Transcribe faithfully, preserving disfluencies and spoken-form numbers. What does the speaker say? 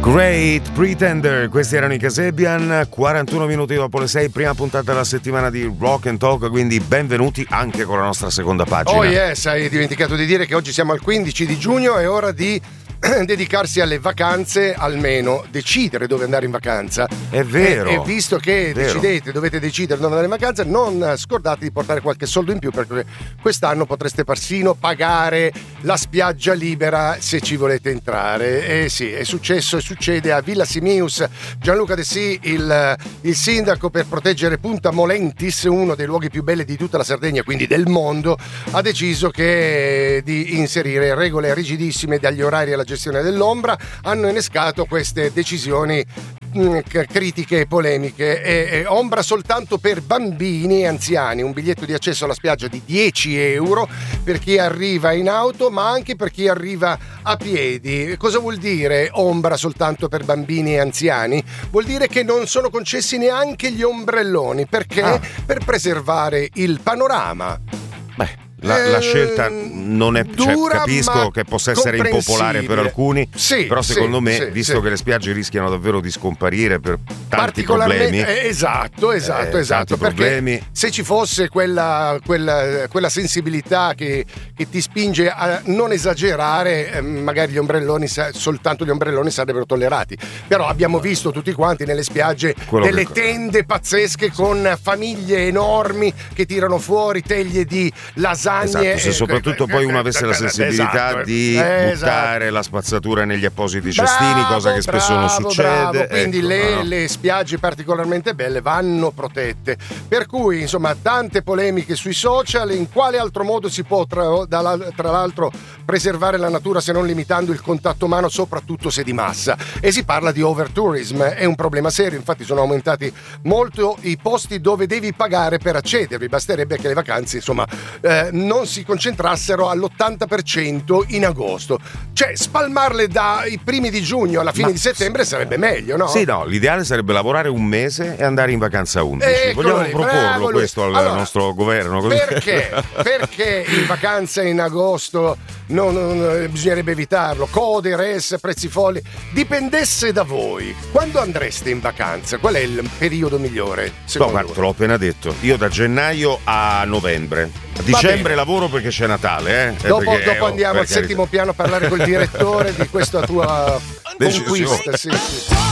Great Pretender, questi erano i Kasabian, quarantuno minuti dopo le sei, prima puntata della settimana di Rock and Talk, quindi benvenuti anche con la nostra seconda pagina. Oh yes, hai dimenticato di dire che oggi siamo al quindici di giugno, è ora di dedicarsi alle vacanze, almeno decidere dove andare in vacanza. È vero. E, e visto che decidete, dovete decidere dove andare in vacanza, non scordate di portare qualche soldo in più, perché quest'anno potreste persino pagare la spiaggia libera se ci volete entrare. E sì, è successo e succede a Villa Simius. Gianluca De Sì, il, il sindaco, per proteggere Punta Molentis, uno dei luoghi più belli di tutta la Sardegna, quindi del mondo, ha deciso che di inserire regole rigidissime dagli orari alla gestione dell'ombra. Hanno innescato queste decisioni mh, critiche e polemiche. E, e ombra soltanto per bambini e anziani, un biglietto di accesso alla spiaggia di dieci euro per chi arriva in auto, ma anche per chi arriva a piedi. Cosa vuol dire ombra soltanto per bambini e anziani? Vuol dire che non sono concessi neanche gli ombrelloni. Perché? Ah. Per preservare il panorama. Beh, La, la scelta non è, cioè, dura, capisco che possa essere impopolare per alcuni, sì, però secondo sì, me, sì, visto sì. che le spiagge rischiano davvero di scomparire per tanti problemi, eh, esatto, esatto, eh, esatto, tanti problemi. Se ci fosse quella, quella, quella sensibilità che, che ti spinge a non esagerare, eh, magari gli ombrelloni, soltanto gli ombrelloni sarebbero tollerati. Però abbiamo visto tutti quanti nelle spiagge Quello delle che... tende pazzesche con famiglie enormi che tirano fuori teglie di lasagne. Esatto, se soprattutto poi uno avesse la sensibilità esatto, di esatto. buttare la spazzatura negli appositi cestini, bravo, cosa che spesso bravo, non succede. Bravo. Quindi ecco, le, no. le spiagge particolarmente belle vanno protette. Per cui, insomma, tante polemiche sui social. In quale altro modo si può, tra, tra l'altro, preservare la natura se non limitando il contatto umano, soprattutto se di massa? E si parla di overtourism, è un problema serio. Infatti sono aumentati molto i posti dove devi pagare per accedervi. Basterebbe che le vacanze, insomma, eh, non si concentrassero all'ottanta per cento in agosto. Cioè, spalmarle dai primi di giugno alla fine Ma, di settembre sarebbe meglio, no? Sì, no, l'ideale sarebbe lavorare un mese e andare in vacanza undici. Eccolo Vogliamo lì, proporlo questo al allora, nostro governo? Così. Perché? Perché in vacanza in agosto non, non, bisognerebbe evitarlo? Code, res, prezzi folli. Dipendesse da voi. Quando andreste in vacanza? Qual è il periodo migliore? No, guarda, te l'ho appena detto. Io da gennaio a novembre. A dicembre lavoro perché c'è Natale, eh? Dopo, perché, dopo oh, andiamo al settimo piano a parlare col direttore di questa tua conquista. Sì, sì.